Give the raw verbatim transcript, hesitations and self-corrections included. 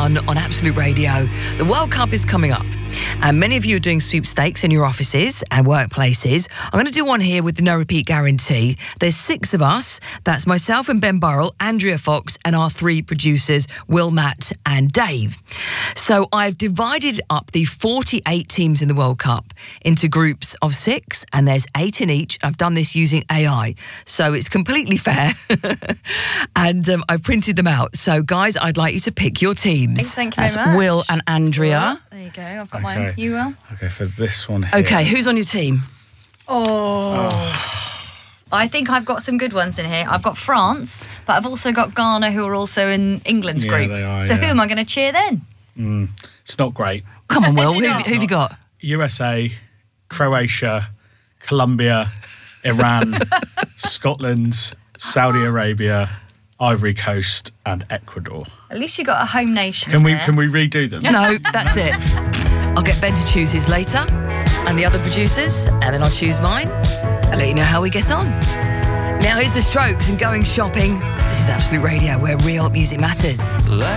fun on Absolute Radio. The World Cup is coming up, and many of you are doing sweepstakes in your offices and workplaces. I'm going to do one here with the no repeat guarantee. There's six of us. That's myself and Ben Burrell, Andrea Fox, and our three producers, Will, Matt and Dave. So I've divided up the forty-eight teams in the World Cup into groups of six, and there's eight in each. I've done this using A I, so it's completely fair. And um, I've printed them out. So guys, I'd like you to pick your teams. Thank you very That's much. Will and Andrea. Well, there you go. I've got Okay. mine. You will? Okay, for this one here. Okay, who's on your team? Oh. I think I've got some good ones in here. I've got France, but I've also got Ghana, who are also in England's Yeah, group. they are, so yeah. who am I going to cheer then? Mm, it's not great. Come on, Will. who, It's who have you got? U S A, Croatia, Colombia, Iran, Scotland, Saudi Arabia, Ivory Coast, and Ecuador. At least you got a home nation. Can we there. can we redo them? No, that's it. I'll get Ben to choose his later, and the other producers, and then I'll choose mine. I'll let you know how we get on. Now here's the Strokes and Going Shopping. This is Absolute Radio, where real music matters. Let